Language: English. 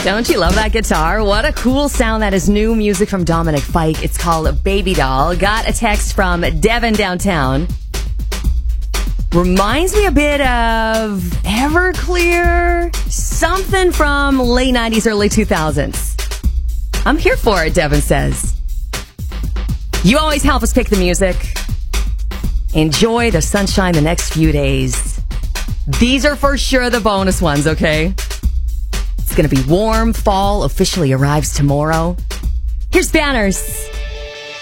Don't you love that guitar? What a cool sound. That is new music from Dominic Fike. It's called Baby Doll. Got a text from Devin downtown. Reminds me a bit of Everclear. Something from late 90s, early 2000s. I'm here for it, Devin says. You always help us pick the music. Enjoy the sunshine the next few days. These are for sure the bonus ones, okay? It's going to be warm. Fall officially arrives tomorrow. Here's Banners.